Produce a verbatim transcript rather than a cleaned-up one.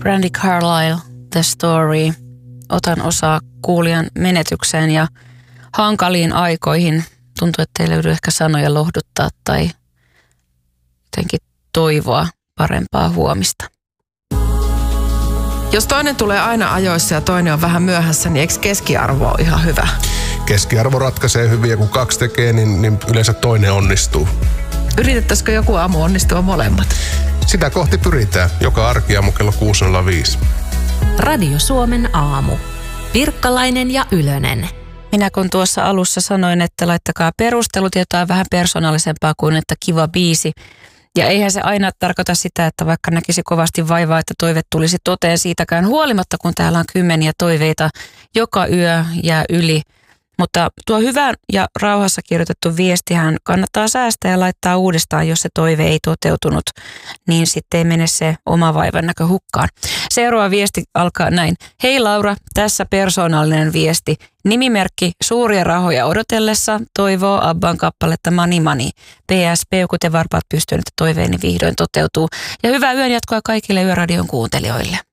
Brandi Carlile, The Story. Otan osaa kuulijan menetykseen ja hankaliin aikoihin. Tuntuu, että ei löydy ehkä sanoja lohduttaa tai jotenkin toivoa parempaa huomista. Jos toinen tulee aina ajoissa ja toinen on vähän myöhässä, niin eikö keskiarvo ole ihan hyvä? Keskiarvo ratkaisee hyvin ja kun kaksi tekee, niin, niin yleensä toinen onnistuu. Yritettäisikö joku aamu onnistua molemmat? Sitä kohti pyritään. Joka arkiaamu kello kuusi nolla viisi. Radio Suomen aamu. Pirkkalainen ja Ylönen. Minä kun tuossa alussa sanoin, että laittakaa perustelut jotain vähän persoonallisempaa kuin että kiva biisi. Ja eihän se aina tarkoita sitä, että vaikka näkisi kovasti vaivaa, että toive tulisi toteen siitäkään huolimatta, kun täällä on kymmeniä toiveita joka yö jää yli. Mutta tuo hyvä ja rauhassa kirjoitettu viestihän kannattaa säästää ja laittaa uudestaan, jos se toive ei toteutunut, niin sitten ei mene se oma vaivan näkö hukkaan. Seuraava viesti alkaa näin. Hei Laura, tässä persoonallinen viesti. Nimimerkki suuria rahoja odotellessa toivoo Abban kappaletta Money Money. P S P, kuten varpaat pystyyn, että toiveeni vihdoin toteutuu. Ja hyvää yön jatkoa kaikille Yöradion kuuntelijoille.